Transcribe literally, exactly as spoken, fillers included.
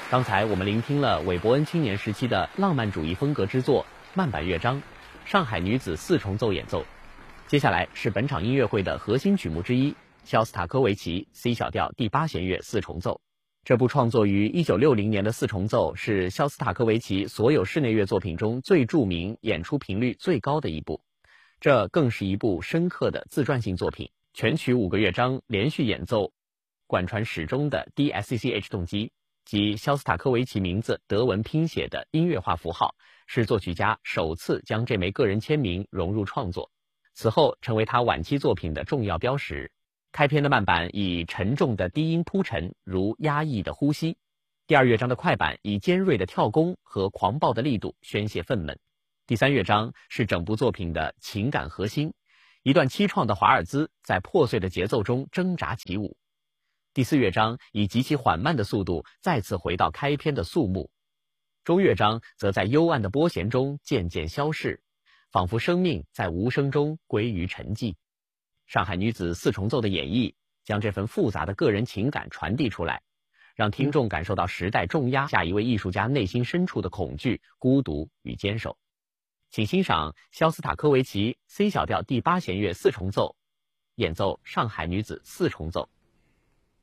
刚才我们聆听了韦伯恩青年时期的浪漫主义风格之作慢板乐章《上海女子四重奏》演奏。接下来是本场音乐会的核心曲目之一——肖斯塔科维奇 C 小调第八弦乐四重奏。这部创作于一九六零年的四重奏是肖斯塔科维奇所有室内乐作品中最著名、演出频率最高的一部。这更是一部深刻的自传性作品，全曲五个乐章连续演奏，贯穿始终的 D S C C H 动机及肖斯塔科维奇名字德文拼写的音乐化符号，是作曲家首次将这枚个人签名融入创作，此后成为他晚期作品的重要标识。开篇的慢板以沉重的低音铺陈，如压抑的呼吸；第二乐章的快板以尖锐的跳弓和狂暴的力度宣泄愤懑；第三乐章是整部作品的情感核心，一段凄怆的华尔兹在破碎的节奏中挣扎起舞；第四乐章以极其缓慢的速度再次回到开篇的肃穆；中乐章则在幽暗的拨弦中渐渐消逝，仿佛生命在无声中归于沉寂。上海女子四重奏的演绎将这份复杂的个人情感传递出来，让听众感受到时代重压下一位艺术家内心深处的恐惧、孤独与坚守。请欣赏肖斯塔科维奇 C 小调第八弦乐四重奏，演奏上海女子四重奏。